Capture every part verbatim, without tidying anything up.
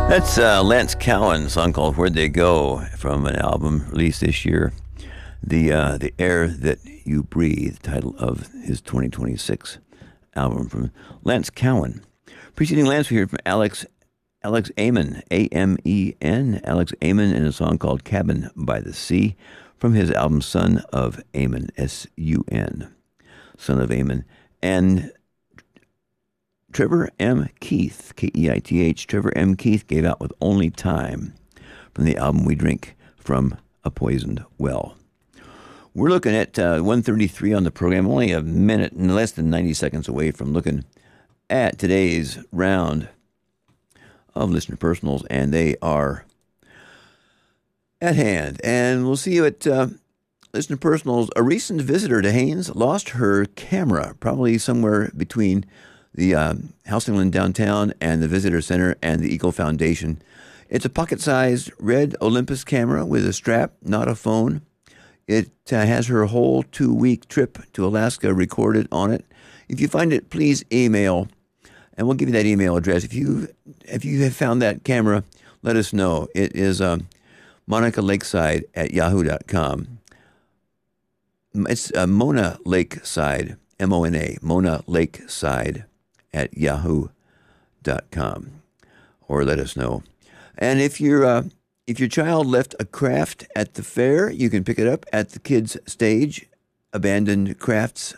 That's uh, Lance Cowan, a song called "Where'd They Go" from an album released this year. The uh, the Air That You Breathe, title of his twenty twenty-six album from Lance Cowan. Preceding Lance, we heard from Alex Alex Amen, A M E N, Alex Amen, in a song called "Cabin by the Sea" from his album "Son of Amen," S U N, Son of Amen. And Trevor M. Keith, K E I T H, Trevor M. Keith gave out "With Only Time" from the album "We Drink from a Poisoned Well." We're looking at uh, one thirty-three on the program, only a minute and less than ninety seconds away from looking at today's round of listener personals, and they are at hand. And we'll see you at uh, listener personals. A recent visitor to Haines lost her camera, probably somewhere between the uh, House England downtown and the Visitor Center and the Eagle Foundation. It's a pocket-sized red Olympus camera with a strap, not a phone. It uh, has her whole two-week trip to Alaska recorded on it. If you find it, please email, and we'll give you that email address. If you if you have found that camera, let us know. It is um, Monica Lakeside at yahoo dot com. It's uh, Mona Lakeside, M O N A, Mona Lakeside at yahoo dot com, or let us know. And if you're uh, if your child left a craft at the fair, you can pick it up at the kids' stage. Abandoned crafts,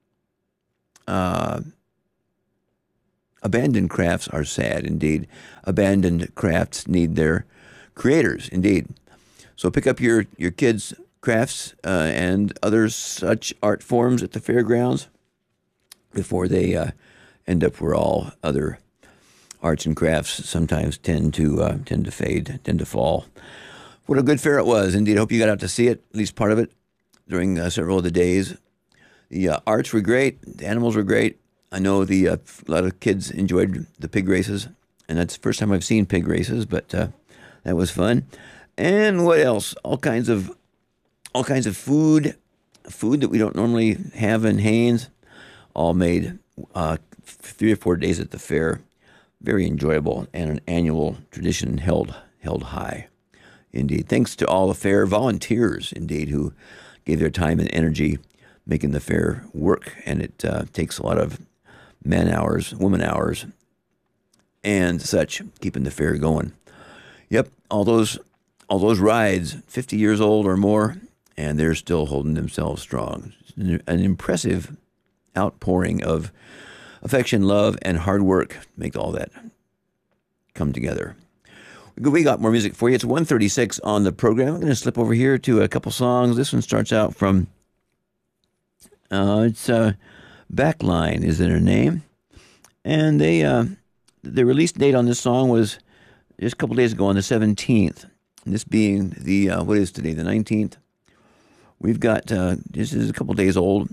uh, abandoned crafts are sad indeed. Abandoned crafts need their creators indeed. So pick up your your kids' crafts uh, and other such art forms at the fairgrounds before they uh, end up where all other arts and crafts sometimes tend to uh, tend to fade, tend to fall. What a good fair it was, indeed. I hope you got out to see it, at least part of it, during uh, several of the days. The uh, arts were great. The animals were great. I know the uh, a lot of kids enjoyed the pig races, and that's the first time I've seen pig races, but uh, that was fun. And what else? All kinds of all kinds of food, food that we don't normally have in Haines, all made uh, three or four days at the fair. Very enjoyable, and an annual tradition held held high, indeed. Thanks to all the fair volunteers, indeed, who gave their time and energy making the fair work. And it uh, takes a lot of man hours, woman hours, and such, keeping the fair going. Yep, all those all those rides, fifty years old or more, and they're still holding themselves strong. An impressive outpouring of affection, love, and hard work to make all that come together. We got more music for you. It's one thirty-six on the program. I'm going to slip over here to a couple songs. This one starts out from, uh, it's uh, Backline is their name. And they uh, the release date on this song was just a couple days ago on the seventeenth. And this being the, uh, what is today, the nineteenth? We've got, uh, this is a couple days old.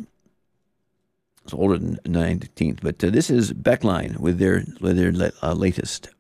It's older than the nineteenth, but uh, this is Backline with their with their uh, latest